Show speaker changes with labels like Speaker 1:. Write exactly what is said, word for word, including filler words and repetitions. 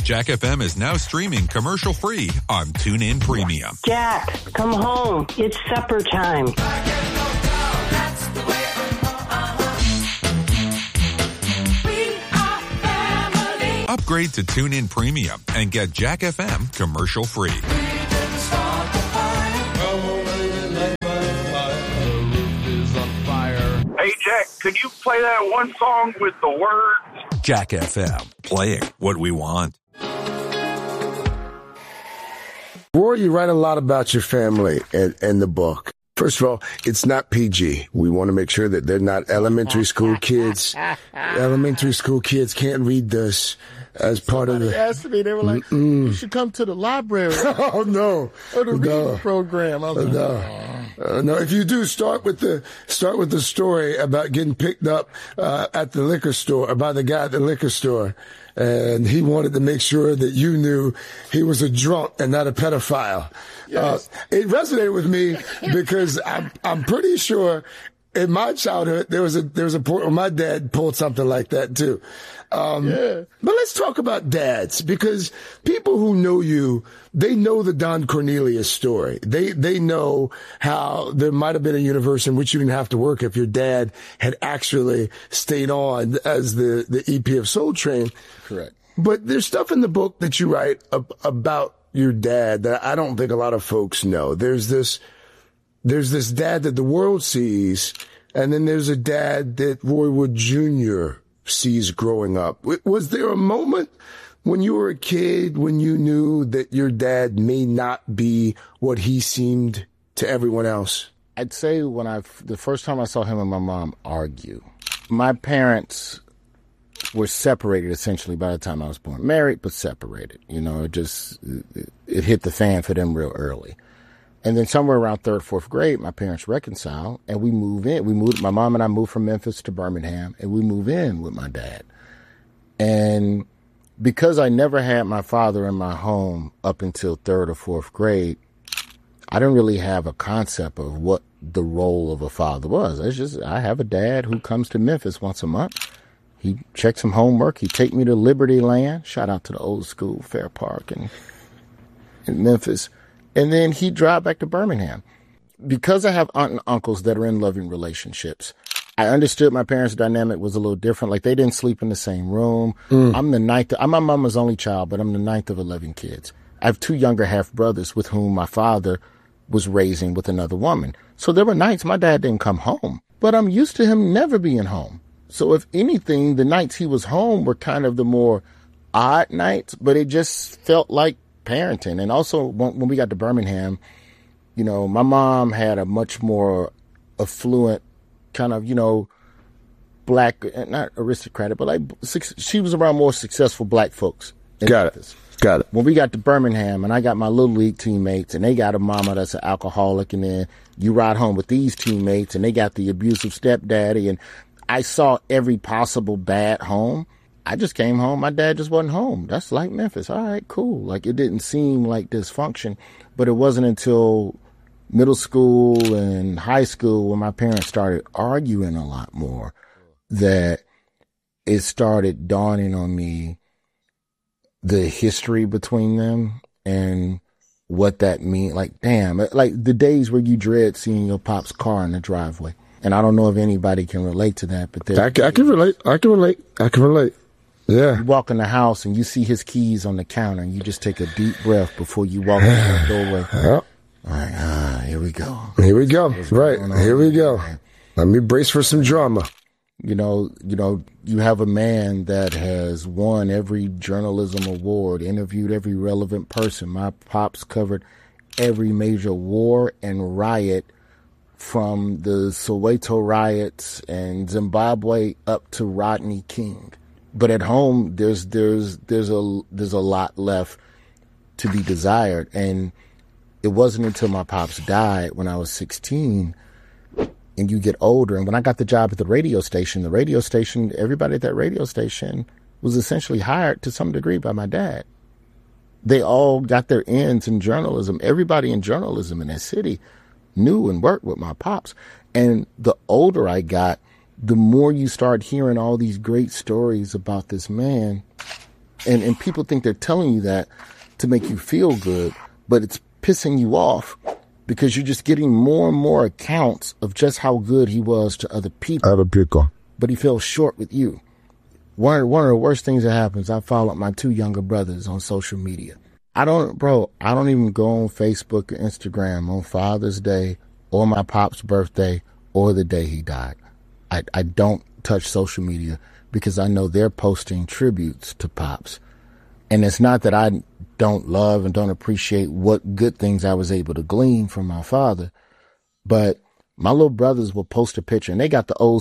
Speaker 1: Jack F M is now streaming commercial-free on TuneIn Premium.
Speaker 2: Jack, come home. It's supper time.
Speaker 1: Upgrade to TuneIn Premium and get Jack F M commercial-free.
Speaker 3: Hey, Jack, could you play that one song with the words?
Speaker 1: Jack F M, playing what we want.
Speaker 4: Roy, you write a lot about your family in, in the book. First of all, it's not P G. We want to make sure that they're not elementary school kids. Elementary school kids can't read this as part
Speaker 5: Somebody
Speaker 4: of the...
Speaker 5: asked me, they were like, Mm-mm. you should come to the library.
Speaker 4: Oh, no.
Speaker 5: Or the
Speaker 4: no.
Speaker 5: reading program. I was like,
Speaker 4: no. Uh, no, if you do, start with the start with the story about getting picked up uh, at the liquor store, by the guy at the liquor store. And he wanted to make sure that you knew he was a drunk and not a pedophile. Yes. Uh, it resonated with me because I'm, I'm pretty sure in my childhood, there was a, there was a point where my dad pulled something like that too. Um, yeah. But let's talk about dads, because people who know you, they know the Don Cornelius story. They, they know how there might have been a universe in which you didn't have to work if your dad had actually stayed on as the, the E P of Soul Train.
Speaker 5: Correct.
Speaker 4: But there's stuff in the book that you write ab- about your dad that I don't think a lot of folks know. There's this, there's this dad that the world sees, and then there's a dad that Roy Wood Junior sees growing up. Was there a moment when you were a kid when you knew that your dad may not be what he seemed to everyone else?
Speaker 5: I'd say when I, the first time I saw him and my mom argue, my parents were separated essentially by the time I was born. Married, but separated. You know, it just, it, it hit the fan for them real early. And then somewhere around third, fourth grade, my parents reconcile and we move in. We moved, my mom and I moved from Memphis to Birmingham, and we move in with my dad. And because I never had my father in my home up until third or fourth grade, I didn't really have a concept of what the role of a father was. It's just, I have a dad who comes to Memphis once a month. He checks some homework. He take me to Liberty Land. Shout out to the old school, Fair Park and in Memphis. And then he'd drive back to Birmingham. Because I have aunt and uncles that are in loving relationships, I understood my parents' dynamic was a little different. Like, they didn't sleep in the same room. Mm. I'm the ninth. I'm my mama's only child, but I'm the ninth of eleven kids. I have two younger half brothers with whom my father was raising with another woman. So there were nights my dad didn't come home, but I'm used to him never being home. So if anything, the nights he was home were kind of the more odd nights, but it just felt like parenting. And also when, when we got to Birmingham, you know, my mom had a much more affluent kind of, you know, black, not aristocratic, but like she was around more successful black folks.
Speaker 4: Got it. Got it.
Speaker 5: When we got to Birmingham and I got my little league teammates and they got a mama that's an alcoholic, and then you ride home with these teammates and they got the abusive stepdaddy, and I saw every possible bad home. I just came home. My dad just wasn't home. That's like Memphis. All right, cool. Like, it didn't seem like dysfunction, but it wasn't until middle school and high school when my parents started arguing a lot more that it started dawning on me the history between them and what that means. Like, damn, like the days where you dread seeing your pop's car in the driveway. And I don't know if anybody can relate to that, but
Speaker 4: I, I can relate. I can relate. I can relate. Yeah.
Speaker 5: You walk in the house and you see his keys on the counter and you just take a deep breath before you walk into the doorway. Yep. All right, ah, here we go.
Speaker 4: Here we go. Right. Here we go. Let me brace for some drama.
Speaker 5: You know, you know, you have a man that has won every journalism award, interviewed every relevant person. My pops covered every major war and riot from the Soweto riots and Zimbabwe up to Rodney King. But at home, there's there's there's a there's a lot left to be desired. And it wasn't until my pops died when I was sixteen, and you get older. And when I got the job at the radio station, the radio station, everybody at that radio station was essentially hired to some degree by my dad. They all got their ends in journalism. Everybody in journalism in that city knew and worked with my pops. And the older I got, the more you start hearing all these great stories about this man And, and people think they're telling you that to make you feel good, but it's pissing you off because you're just getting more and more accounts of just how good he was to other people.
Speaker 6: Other people.
Speaker 5: But he fell short with you. One, one of the worst things that happens, I follow my two younger brothers on social media. I don't, bro, I don't even go on Facebook or Instagram on Father's Day or my pop's birthday or the day he died. I, I don't touch social media because I know they're posting tributes to Pops. And it's not that I don't love and don't appreciate what good things I was able to glean from my father, but my little brothers will post a picture, and they got the old